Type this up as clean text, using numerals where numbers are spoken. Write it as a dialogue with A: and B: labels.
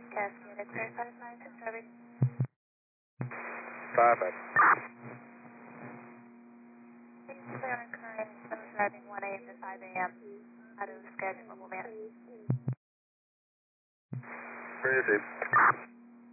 A: Cascade X-ray 596 Traffic.
B: 5.
A: Clear and current, driving 1 a.m. to 5 a.m. Out of schedule, mobile man.
B: Received.